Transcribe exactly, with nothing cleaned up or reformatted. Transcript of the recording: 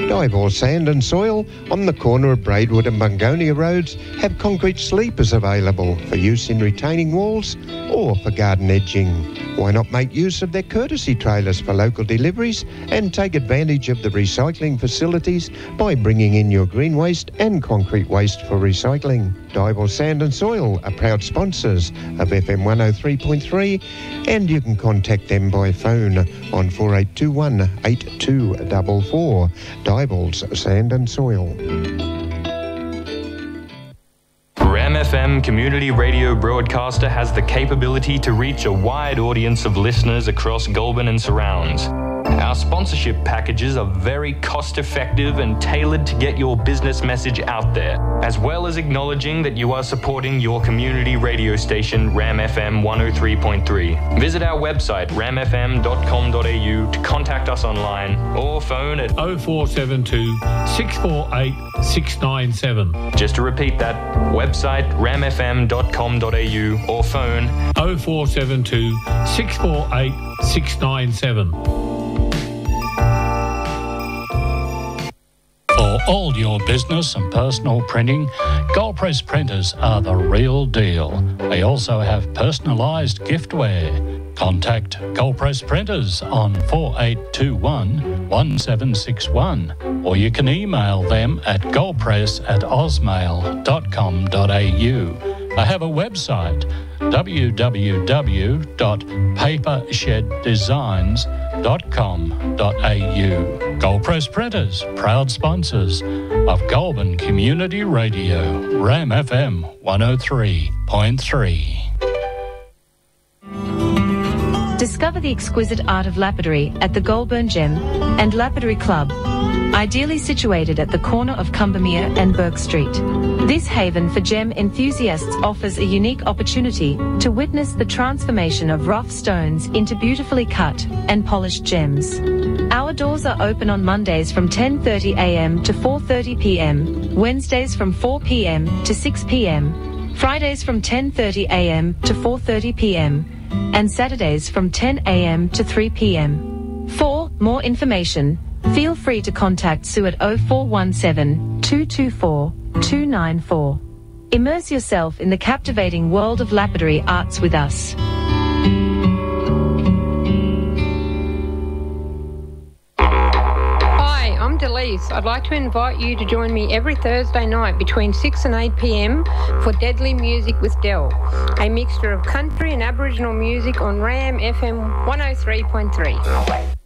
Dival Sand and Soil on the corner of Braidwood and Bungonia Roads have concrete sleepers available for use in retaining walls or for garden edging. Why not make use of their courtesy trailers for local deliveries and take advantage of the recycling facilities by bringing in your green waste and concrete waste for recycling? Dival Sand and Soil are proud sponsors of F M one oh three point three, and you can contact them by phone on four eight two one, eight two four four. Dival's Sand and Soil. Ram F M Community Radio Broadcaster has the capability to reach a wide audience of listeners across Goulburn and surrounds. Our sponsorship packages are very cost-effective and tailored to get your business message out there, as well as acknowledging that you are supporting your community radio station, Ram F M one oh three point three. Visit our website, ram f m dot com dot a u, to contact us online or phone at oh four seven two, six four eight, six nine seven. Just to repeat that, website ram f m dot com dot a u or phone oh four seven two, six four eight, six nine seven. For all your business and personal printing, Goldpress printers are the real deal. They also have personalised giftware. Contact Goldpress printers on four eight two one, one seven six one, or you can email them at goldpress at osmail dot com dot a u. They have a website, w w w dot paper shed designs dot com dot a u. Goldpress Printers, proud sponsors of Goulburn Community Radio, Ram F M one oh three point three. Discover the exquisite art of lapidary at the Goulburn Gem and Lapidary Club, ideally situated at the corner of Cumbermere and Burke Street. This haven for gem enthusiasts offers a unique opportunity to witness the transformation of rough stones into beautifully cut and polished gems. Our doors are open on Mondays from ten thirty a m to four thirty p m, Wednesdays from four p m to six p m, Fridays from ten thirty a m to four thirty p m, and Saturdays from ten a m to three p m. For more information, feel free to contact Sue at oh four one seven, two two four, two nine four. Immerse yourself in the captivating world of lapidary arts with us. Hi, I'm Delise. I'd like to invite you to join me every Thursday night between six and eight p m for Deadly Music with Del, a mixture of country and Aboriginal music on Ram F M one oh three point three.